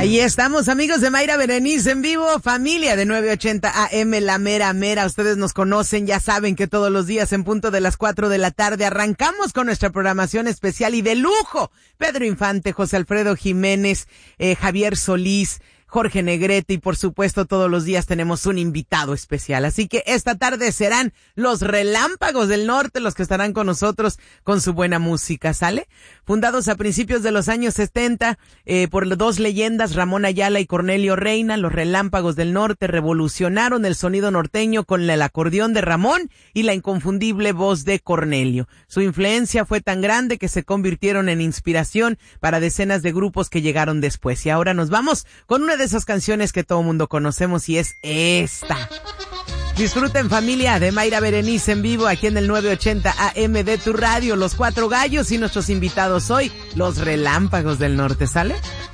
Ahí estamos, amigos de Mayra Berenice en vivo, familia de 980 AM, la mera mera. Ustedes nos conocen, ya saben que todos los días en punto de las 4 de la tarde arrancamos con nuestra programación especial y de lujo. Pedro Infante, José Alfredo Jiménez, Javier Solís, Jorge Negrete y por supuesto todos los días tenemos un invitado especial. Así que esta tarde serán los Relámpagos del Norte los que estarán con nosotros con su buena música, ¿sale? Fundados a principios de los años 70 por dos leyendas, Ramón Ayala y Cornelio Reina, los Relámpagos del Norte revolucionaron el sonido norteño con el acordeón de Ramón y la inconfundible voz de Cornelio. Su influencia fue tan grande que se convirtieron en inspiración para decenas de grupos que llegaron después. Y ahora nos vamos con una de esas canciones que todo mundo conocemos y es esta. Disfruten, familia, de Mayra Berenice en vivo aquí en el 980 AM de tu radio, Los Cuatro Gallos y nuestros invitados hoy, los Relámpagos del Norte, ¿sale?